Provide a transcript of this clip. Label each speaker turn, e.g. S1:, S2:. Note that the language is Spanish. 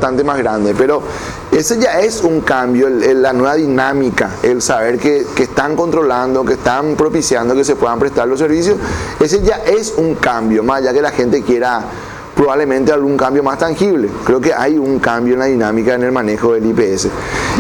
S1: bastante más grande, pero ese ya es un cambio, la nueva dinámica, el saber que están controlando, que están propiciando que se puedan prestar los servicios, ese ya es un cambio, más allá que la gente quiera probablemente algún cambio más tangible. Creo que hay un cambio en la dinámica en el manejo del IPS.